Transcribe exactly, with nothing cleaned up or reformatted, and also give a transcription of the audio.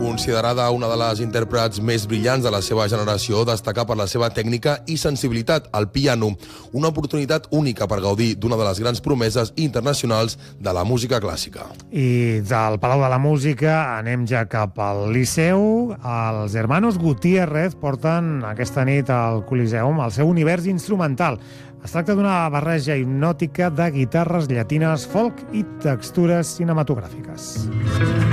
Considerada una de les intèrprets més brillants de la seva generació, destaca per la seva tècnica i sensibilitat al piano. Una oportunitat única per gaudir d'una de les grans promeses internacionals de la música clàssica. I del Palau de la Música anem ja cap al Liceu. Els Hermanos Gutiérrez porten aquesta nit al Coliseum el seu univers instrumental. Es tracta d'una barreja hipnòtica de guitarres llatines, folk i textures cinematogràfiques.